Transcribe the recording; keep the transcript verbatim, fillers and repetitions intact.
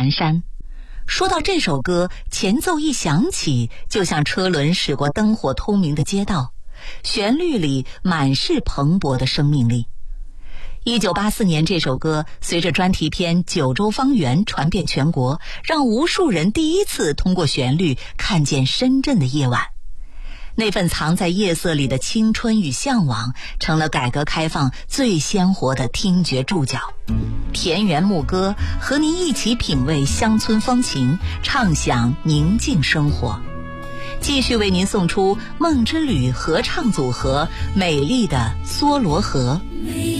南山。说到这首歌，前奏一响起，就像车轮驶过灯火通明的街道，旋律里满是蓬勃的生命力。一九八四年，这首歌随着专题片《九州方圆》传遍全国，让无数人第一次通过旋律看见深圳的夜晚。那份藏在夜色里的青春与向往，成了改革开放最鲜活的听觉注脚。田园牧歌，和您一起品味乡村风情，畅享宁静生活。继续为您送出梦之旅合唱组合《美丽的梭罗河》。